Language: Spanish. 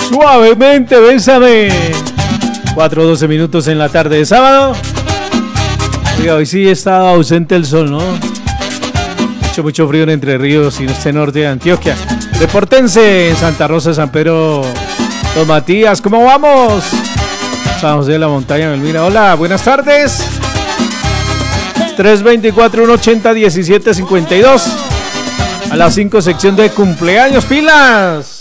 Suavemente, bésame. 4:12 minutos en la tarde de sábado. Oiga, hoy sí está ausente el sol, ¿no? Ha hecho mucho frío en Entre Ríos y en este norte de Antioquia. Repórtense en Santa Rosa, San Pedro, Don Matías, ¿cómo vamos? San José de la Montaña, Melmira. Hola, buenas tardes. 324-180-1752. A las 5, sección de cumpleaños, pilas.